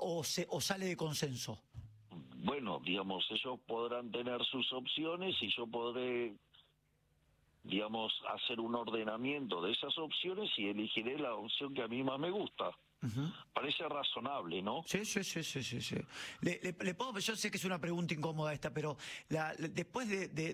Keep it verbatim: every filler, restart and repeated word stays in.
o, se, o sale de consenso? Bueno, digamos, ellos podrán tener sus opciones y yo podré, digamos, hacer un ordenamiento de esas opciones y elegiré la opción que a mí más me gusta. Uh-huh. Parece razonable, ¿no? Sí, sí, sí, sí, sí. sí. Le, le, le puedo, yo sé que es una pregunta incómoda esta, pero la, después de, de,